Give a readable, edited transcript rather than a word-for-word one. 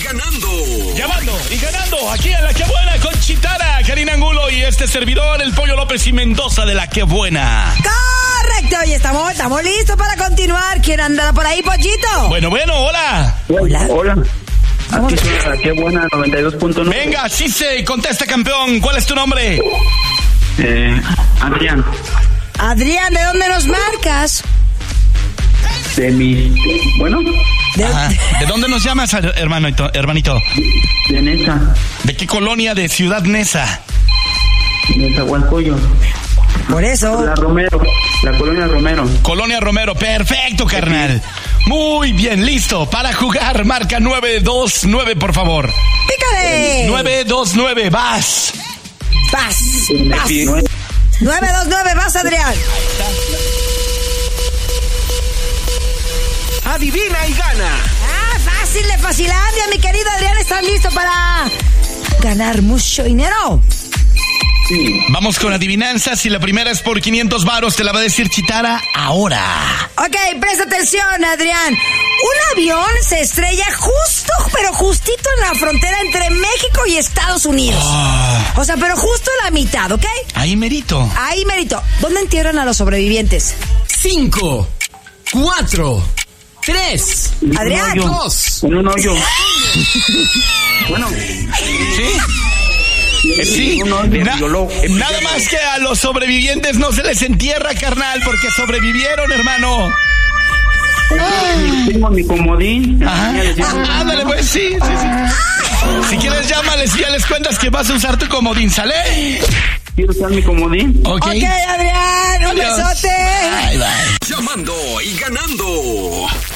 Llamando y ganando aquí en La Qué Buena con Chitara, Karina Angulo y este servidor, el Pollo López y Mendoza de La Qué Buena. Correcto, y estamos listos para continuar. ¿Quién andará por ahí, Pollito? Bueno, hola. Hola. Aquí es La Qué Buena 92.9. Venga, sí se contesta, campeón. ¿Cuál es tu nombre? Adrián. Adrián, ¿de dónde nos marcas? ¿De dónde nos llamas, hermanito? De Nesa. ¿De qué colonia de Ciudad Nesa? De Zahualcoyo. Por eso. La colonia Romero. Colonia Romero, perfecto, carnal. Muy bien, listo. Para jugar, marca 929, por favor. ¡Pícale! 929, vas. 929, vas, Adrián. Adivina y gana. Fácil de Facilandia, mi querido Adrián. ¿Estás listo para ganar mucho dinero? Sí. Vamos con adivinanzas y la primera es por 500 varos. Te la va a decir Chitara ahora. Ok, presta atención, Adrián. Un avión se estrella justito en la frontera entre México y Estados Unidos. O sea, pero justo en la mitad, ¿ok? Ahí merito. ¿Dónde entierran a los sobrevivientes? 5, 4, 3, Adrián. 2. En un hoyo. Bueno. ¿Sí? Sí, nada más que a los sobrevivientes no se les entierra, carnal, porque sobrevivieron, hermano. Tengo mi comodín. Ándale, pues, sí. Si quieres, llámales y ya les cuentas que vas a usar tu comodín, ¿sale? Quiero usar mi comodín. Ok, Adrián, un besote. Bye. Llamando y ganando.